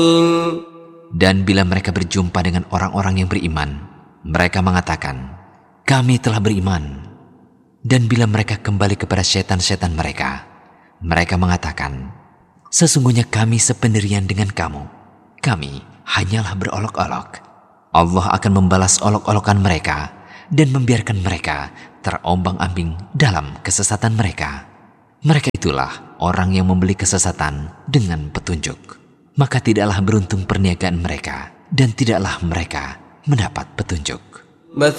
Dan bila mereka berjumpa dengan orang-orang yang beriman, mereka mengatakan, "Kami telah beriman." Dan bila mereka kembali kepada setan-setan mereka, mereka mengatakan, "Sesungguhnya kami sependirian dengan kamu. Kami hanyalah berolok-olok." Allah akan membalas olok-olokan mereka dan membiarkan mereka terombang-ambing dalam kesesatan mereka. Mereka itulah orang yang membeli kesesatan dengan petunjuk. Maka tidaklah beruntung perniagaan mereka dan tidaklah mereka mendapat petunjuk.